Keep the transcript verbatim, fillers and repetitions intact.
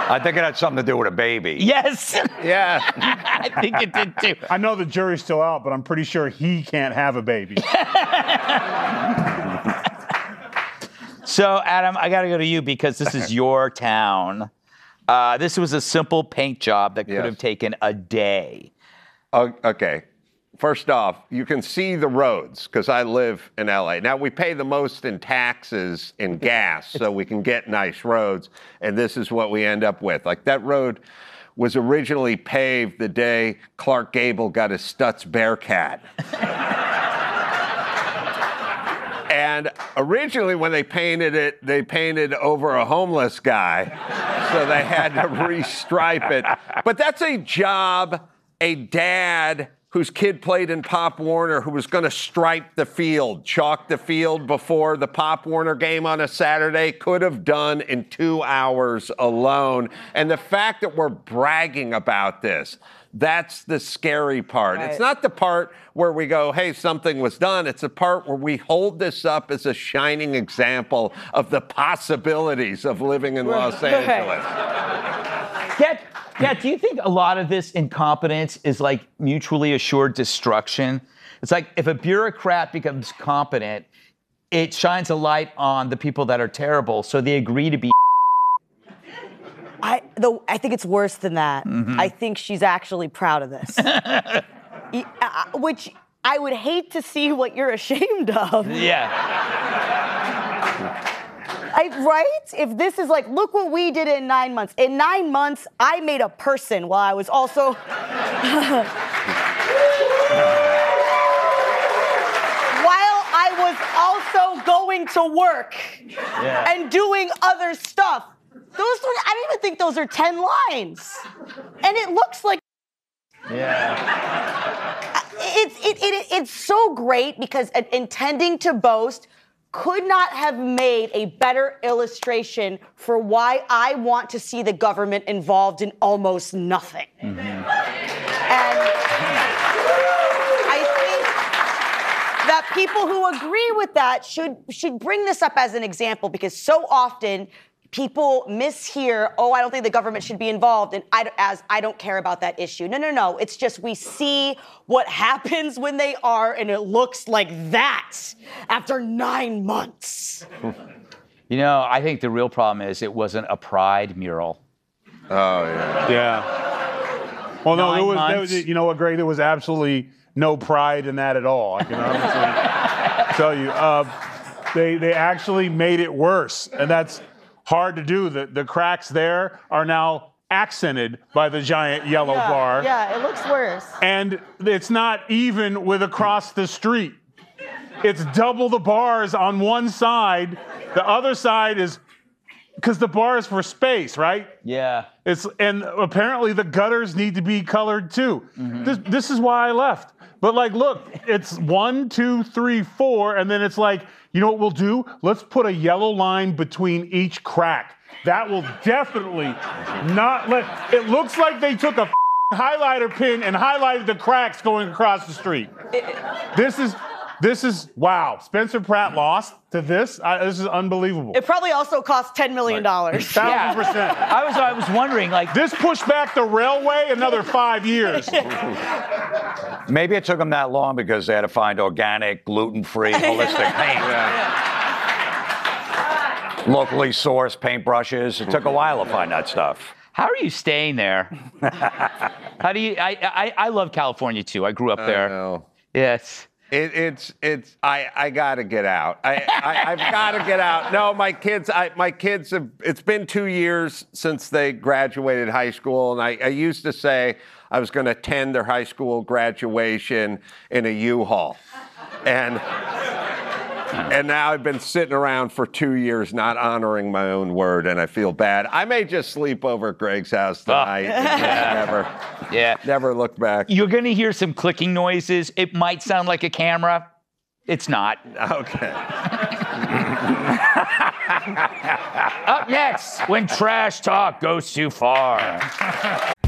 I think it had something to do with a baby. Yes. Yeah. I think it did too. I know the jury's still out, but I'm pretty sure he can't have a baby. So, Adam, I got to go to you because this is your town. Uh, this was a simple paint job that could Yes. have taken a day. Oh, okay. First off, you can see the roads because I live in L A. Now, we pay the most in taxes and gas so we can get nice roads, and this is what we end up with. Like, that road was originally paved the day Clark Gable got his Stutz Bearcat. And originally, when they painted it, they painted over a homeless guy, so they had to restripe it. But that's a job a dad whose kid played in Pop Warner, who was going to stripe the field, chalk the field before the Pop Warner game on a Saturday, could have done in two hours alone. And the fact that we're bragging about this, that's the scary part. Right. It's not the part where we go, hey, something was done. It's the part where we hold this up as a shining example of the possibilities of living in Los Right. Angeles. Kat, Kat, do you think a lot of this incompetence is like mutually assured destruction? It's like if a bureaucrat becomes competent, it shines a light on the people that are terrible, so they agree to be. I, the, I think it's worse than that. Mm-hmm. I think she's actually proud of this. E- uh, which I would hate to see what you're ashamed of. Yeah. I, right? If this is like, look what we did in nine months. In nine months, I made a person while I was also. While I was also going to work Yeah. and doing other stuff. Those, I don't even think those are ten lines. And it looks like. Yeah. It's, it, it, it's so great because uh, intending to boast could not have made a better illustration for why I want to see the government involved in almost nothing. Mm-hmm. And I think that people who agree with that should, should bring this up as an example because so often people mishear, oh, I don't think the government should be involved, and I, as I don't care about that issue. No, no, no. It's just we see what happens when they are, and it looks like that after nine months. You know, I think the real problem is it wasn't a pride mural. Oh, yeah. Yeah. Well, no, Nine there was, there months. was, you know what, Greg? There was absolutely no pride in that at all. I can honestly tell you. Uh, they they actually made it worse, and that's hard to do. The, the cracks there are now accented by the giant yellow yeah, bar. Yeah, it looks worse. And it's not even with across the street. It's double the bars on one side. The other side is, because the bar is for space, right? Yeah. It's and apparently the gutters need to be colored too. Mm-hmm. This this is why I left. But like, look, it's one, two, three, four, and then it's like, you know what we'll do? Let's put a yellow line between each crack. That will definitely not let. It looks like they took a highlighter pin and highlighted the cracks going across the street. This is. This is, wow, Spencer Pratt lost to this? I, this is unbelievable. It probably also cost ten million dollars. Thousand percent. I was I was wondering, like, This pushed back the railway another five years. Maybe it took them that long because they had to find organic, gluten-free, holistic paint. Locally sourced paintbrushes. It took a while to find that stuff. how are you staying there? How do you? I, I I love California too. I grew up there. I know. Yes. It, it's it's I I gotta get out. I, I I've got to get out. No, my kids. I my kids have. It's been two years since they graduated high school, and I, I used to say I was going to attend their high school graduation in a U-Haul, and and now I've been sitting around for two years not honoring my own word, and I feel bad. I may just sleep over at Greg's house tonight. and just never. Yeah. Never look back. You're going to hear some clicking noises. It might sound like a camera. It's not. Okay. Up next, when trash talk goes too far.